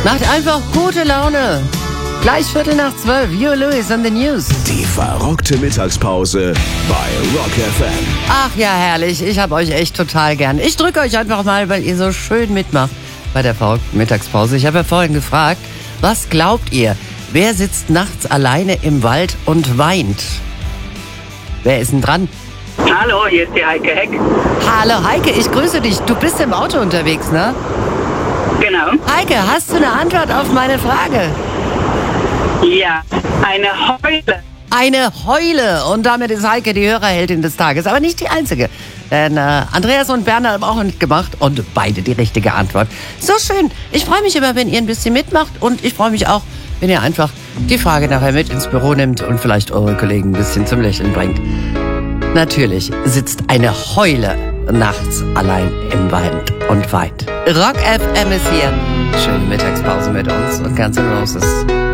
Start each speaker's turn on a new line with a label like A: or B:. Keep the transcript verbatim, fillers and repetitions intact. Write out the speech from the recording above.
A: Macht einfach gute Laune. Gleich Viertel nach zwölf. Huey Lewis on the News.
B: Die verrückte Mittagspause bei Rock F M.
A: Ach ja, herrlich. Ich hab euch echt total gern. Ich drücke euch einfach mal, weil ihr so schön mitmacht bei der verrückten Mittagspause. Ich habe ja vorhin gefragt, was glaubt ihr? Wer sitzt nachts alleine im Wald und weint? Wer ist denn dran?
C: Hallo, hier ist die Heike Heck.
A: Hallo Heike, ich grüße dich. Du bist im Auto unterwegs, ne?
C: Genau.
A: Heike, hast du eine Antwort auf meine Frage?
C: Ja, eine Heule.
A: Eine Heule. Und damit ist Heike die Hörerheldin des Tages. Aber nicht die einzige. Denn äh, Andreas und Bernhard haben auch mitgemacht und beide die richtige Antwort. So schön. Ich freue mich immer, wenn ihr ein bisschen mitmacht. Und ich freue mich auch, wenn ihr einfach die Frage nachher mit ins Büro nimmt und vielleicht eure Kollegen ein bisschen zum Lächeln bringt. Natürlich sitzt eine Heule nachts allein im Wald und weint. Rock F M ist hier. Schöne Mittagspause mit uns und Guns N' Roses.